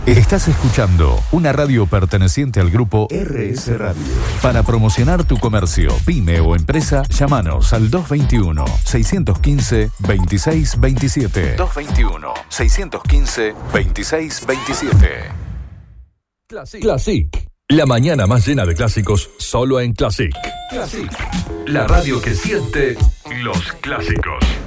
Estás escuchando una radio perteneciente al grupo RS Radio. Para promocionar tu comercio, pyme o empresa, llámanos al 221-615-2627. 221-615-2627. Classic. La mañana más llena de clásicos, solo en Classic. Classic. La radio que siente los clásicos.